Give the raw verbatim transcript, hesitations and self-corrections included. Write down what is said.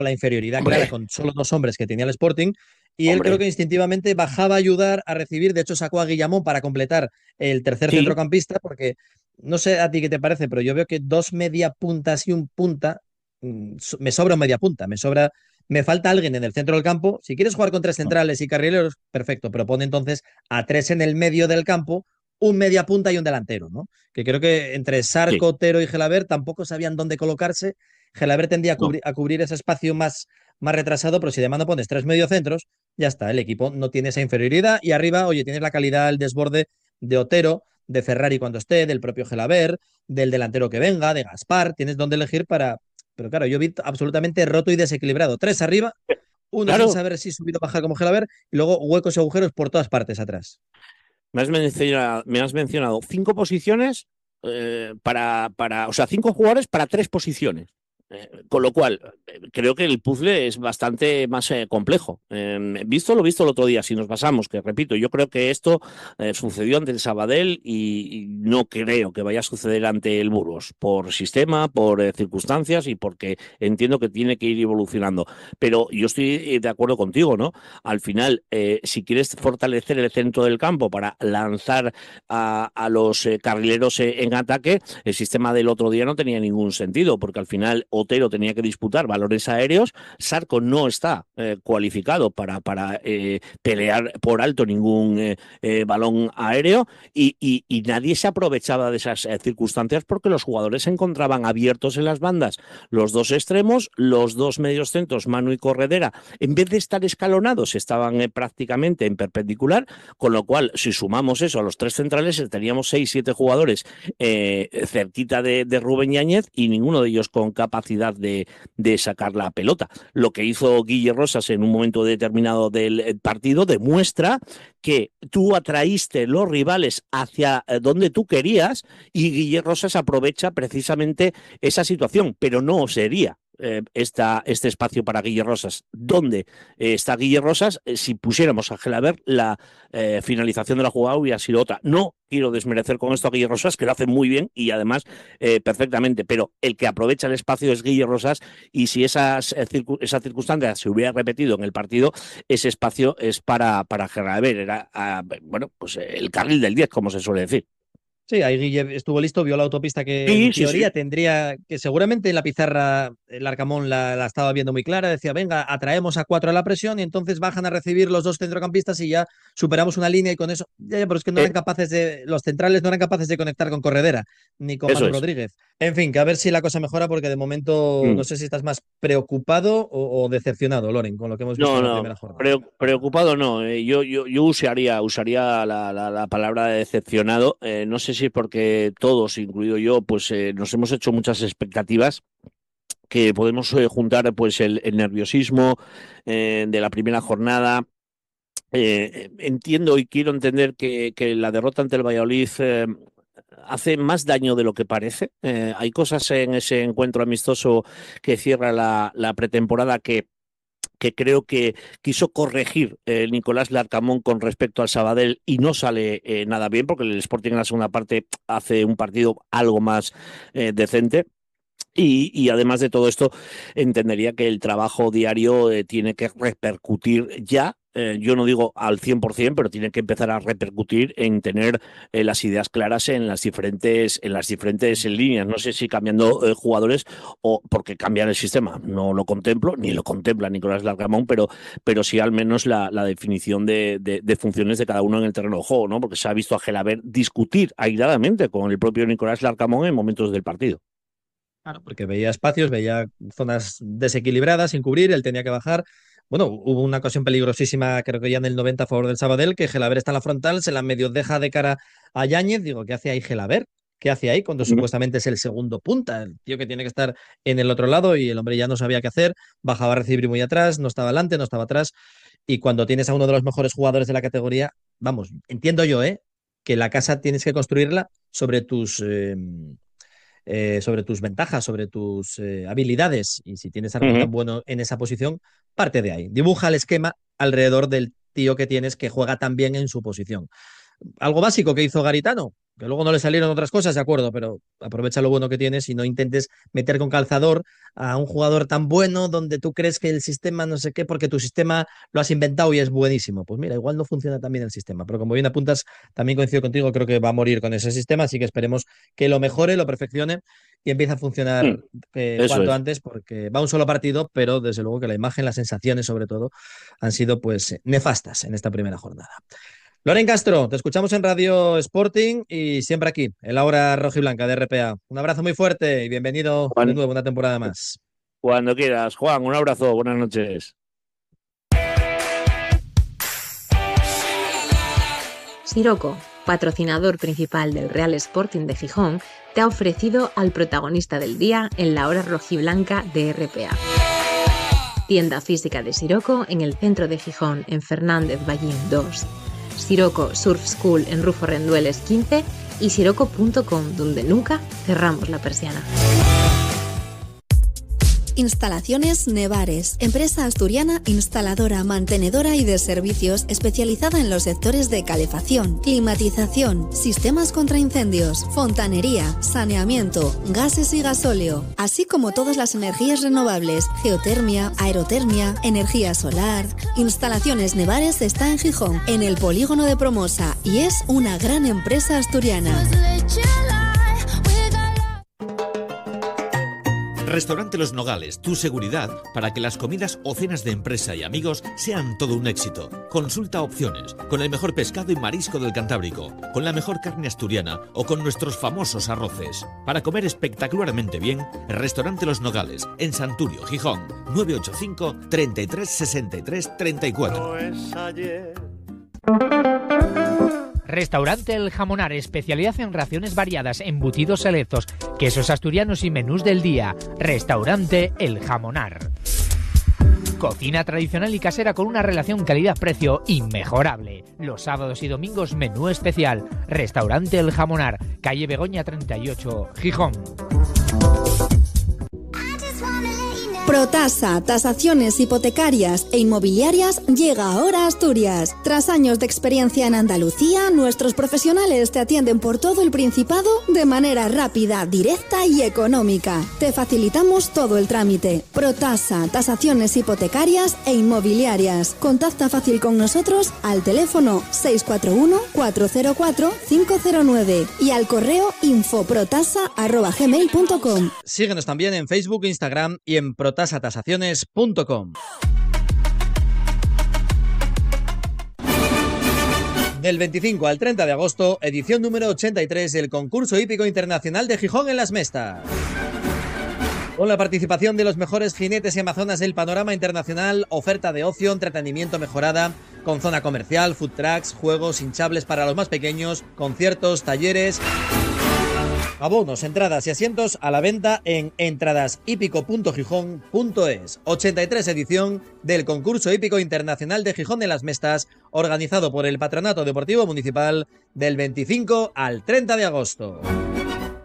la inferioridad clara Hombre, con solo dos hombres que tenía el Sporting, y él creo hombre, que instintivamente bajaba a ayudar a recibir. De hecho, sacó a Guillamón para completar el tercer sí, centrocampista, porque no sé a ti qué te parece, pero yo veo que dos media puntas y un punta, mm, so- me sobra un media punta, me sobra, me falta alguien en el centro del campo. Si quieres jugar con tres centrales y carrileros, perfecto, pero pone entonces a tres en el medio del campo, un media punta y un delantero, ¿no? Que creo que entre sí, Sarco, Otero y Gelabert tampoco sabían dónde colocarse. Gelabert tendía a, no. cubrir, a cubrir ese espacio más, más retrasado, pero si de mando pones tres mediocentros, ya está, el equipo no tiene esa inferioridad y arriba, oye, tienes la calidad, el desborde de Otero, de Ferrari cuando esté, del propio Gelabert, del delantero que venga, de Gaspar, tienes donde elegir para... Pero claro, yo vi absolutamente roto y desequilibrado. Tres arriba, uno sin Claro, saber si subir o bajar como Gelabert, y luego huecos y agujeros por todas partes atrás. me has mencionado, me has mencionado cinco posiciones eh, para, para, o sea, cinco jugadores para tres posiciones. Eh, con lo cual, eh, creo que el puzzle es bastante más eh, complejo. Eh, visto lo visto el otro día, si nos basamos, que repito, yo creo que esto eh, sucedió ante el Sabadell y, y no creo que vaya a suceder ante el Burgos, por sistema, por eh, circunstancias y porque entiendo que tiene que ir evolucionando. Pero yo estoy eh, de acuerdo contigo, ¿no? Al final, eh, si quieres fortalecer el centro del campo para lanzar a, a los eh, carrileros eh, en ataque, el sistema del otro día no tenía ningún sentido, porque al final Otero tenía que disputar valores aéreos, Sarco no está eh, cualificado para, para eh, pelear por alto ningún eh, eh, balón aéreo y, y, y, nadie se aprovechaba de esas eh, circunstancias porque los jugadores se encontraban abiertos en las bandas, los dos extremos, los dos medios centros, Manu y Corredera, en vez de estar escalonados, estaban eh, prácticamente en perpendicular, con lo cual, si sumamos eso a los tres centrales, teníamos seis, siete jugadores eh, cerquita de, de Rubén Yáñez y ninguno de ellos con capacidad de, de sacar la pelota. Lo que hizo Guille Rosas en un momento determinado del eh, partido demuestra que tú atraíste los rivales hacia eh, donde tú querías y Guille Rosas aprovecha precisamente esa situación, pero no sería eh, esta, este espacio para Guille Rosas. ¿Dónde eh, está Guille Rosas? Eh, si pusiéramos a Gelabert, la eh, finalización de la jugada hubiera sido otra. No quiero desmerecer con esto a Guille Rosas, que lo hace muy bien y además eh, perfectamente, pero el que aprovecha el espacio es Guille Rosas y si esas, eh, circun esa circunstancia se hubiera repetido en el partido, ese espacio es para, para Gelabert, era, a, bueno, pues el carril del diez, como se suele decir. Sí, ahí Guille estuvo listo, vio la autopista que en Sí, sí, sí. teoría tendría, que seguramente en la pizarra el Arcamón la, la estaba viendo muy clara, decía, venga, atraemos a cuatro a la presión y entonces bajan a recibir los dos centrocampistas y ya superamos una línea y con eso, ya, ya, pero es que no Eh, eran capaces de, los centrales no eran capaces de conectar con Corredera ni con eso Manu es. Rodríguez. En fin, que a ver si la cosa mejora porque de momento no Mm. sé si estás más preocupado o, o decepcionado, Loren, con lo que hemos visto No, en la no, primera jornada. pre preocupado no. Eh, yo, yo, yo usaría, usaría la, la, la palabra de decepcionado. Eh, no sé si porque todos, incluido yo, pues eh, nos hemos hecho muchas expectativas que podemos eh, juntar pues el, el nerviosismo eh, de la primera jornada. Eh, entiendo y quiero entender que, que la derrota ante el Valladolid eh, hace más daño de lo que parece. Eh, hay cosas en ese encuentro amistoso que cierra la, la pretemporada que que creo que quiso corregir eh, Nicolás Larcamón con respecto al Sabadell y no sale eh, nada bien porque el Sporting en la segunda parte hace un partido algo más eh, decente. Y, y, además de todo esto, entendería que el trabajo diario eh, tiene que repercutir ya, eh, yo no digo al cien por ciento, pero tiene que empezar a repercutir en tener eh, las ideas claras en las diferentes, en las diferentes líneas. No sé si cambiando eh, jugadores o porque cambiar el sistema. No lo contemplo, ni lo contempla Nicolás Largamón, pero, pero sí al menos la, la definición de, de, de, funciones de cada uno en el terreno de juego, ¿no? Porque se ha visto a Gelabert discutir airadamente con el propio Nicolás Largamón en momentos del partido. Claro, porque veía espacios, veía zonas desequilibradas sin cubrir, él tenía que bajar. Bueno, hubo una ocasión peligrosísima, creo que ya en el noventa a favor del Sabadell, que Gelabert está en la frontal, se la medio deja de cara a Yáñez. Digo, ¿qué hace ahí Gelabert? ¿Qué hace ahí cuando supuestamente es el segundo punta? El tío que tiene que estar en el otro lado y el hombre ya no sabía qué hacer, bajaba a recibir muy atrás, no estaba adelante, no estaba atrás. Y cuando tienes a uno de los mejores jugadores de la categoría, vamos, entiendo yo, ¿eh? Que la casa tienes que construirla sobre tus... Eh, eh, sobre tus ventajas, sobre tus eh, habilidades. Y si tienes a Uh alguien -huh. tan bueno en esa posición, parte de ahí. Dibuja el esquema alrededor del tío que tienes que juega tan bien en su posición. Algo básico que hizo Garitano. Que luego no le salieron otras cosas, de acuerdo, pero aprovecha lo bueno que tienes y no intentes meter con calzador a un jugador tan bueno donde tú crees que el sistema no sé qué, porque tu sistema lo has inventado y es buenísimo. Pues mira, igual no funciona tan bien el sistema, pero como bien apuntas, también coincido contigo, creo que va a morir con ese sistema, así que esperemos que lo mejore, lo perfeccione y empiece a funcionar Mm, eh, eso cuanto es. antes, porque va un solo partido, pero desde luego que la imagen, las sensaciones sobre todo, han sido pues nefastas en esta primera jornada. Loren Castro, te escuchamos en Radio Sporting y siempre aquí, en la hora rojiblanca de R P A. Un abrazo muy fuerte y bienvenido de Juan, nuevo una temporada más. cuando quieras. Juan, un abrazo, buenas noches. Siroco, patrocinador principal del Real Sporting de Gijón, te ha ofrecido al protagonista del día en la hora rojiblanca de R P A. Tienda física de Siroco en el centro de Gijón, en Fernández Ballín dos. Siroco Surf School en Rufo Rendueles quince y siroco punto com, donde nunca cerramos la persiana. Instalaciones Nevares, empresa asturiana instaladora, mantenedora y de servicios especializada en los sectores de calefacción, climatización, sistemas contra incendios, fontanería, saneamiento, gases y gasóleo, así como todas las energías renovables, geotermia, aerotermia, energía solar. Instalaciones Nevares está en Gijón, en el polígono de Promosa, y es una gran empresa asturiana. Restaurante Los Nogales, tu seguridad para que las comidas o cenas de empresa y amigos sean todo un éxito. Consulta opciones, con el mejor pescado y marisco del Cantábrico, con la mejor carne asturiana o con nuestros famosos arroces. Para comer espectacularmente bien, Restaurante Los Nogales, en Santurio, Gijón, nueve ocho cinco, treinta y tres, sesenta y tres, treinta y cuatro. Restaurante El Jamonar, especialidad en raciones variadas, embutidos selectos, quesos asturianos y menús del día. Restaurante El Jamonar. Cocina tradicional y casera con una relación calidad-precio inmejorable. Los sábados y domingos menú especial. Restaurante El Jamonar, calle Begoña treinta y ocho, Gijón. Protasa, tasaciones hipotecarias e inmobiliarias llega ahora a Asturias. Tras años de experiencia en Andalucía, nuestros profesionales te atienden por todo el Principado de manera rápida, directa y económica. Te facilitamos todo el trámite. Protasa, tasaciones hipotecarias e inmobiliarias. Contacta fácil con nosotros al teléfono seis cuatro uno, cuatro cero cuatro, cinco cero nueve y al correo infoprotasa arroba gmail punto com. Síguenos también en Facebook, Instagram y en protasatasaciones punto com. Del veinticinco al treinta de agosto, edición número ochenta y tres del Concurso Hípico Internacional de Gijón en Las Mestas. Con la participación de los mejores jinetes y amazonas del panorama internacional, oferta de ocio, entretenimiento mejorada, con zona comercial, food trucks, juegos, hinchables para los más pequeños, conciertos, talleres. Abonos, entradas y asientos a la venta en entradas hípico punto gijón punto es. ochenta y tres edición del Concurso Hípico Internacional de Gijón de Las Mestas, organizado por el Patronato Deportivo Municipal del veinticinco al treinta de agosto.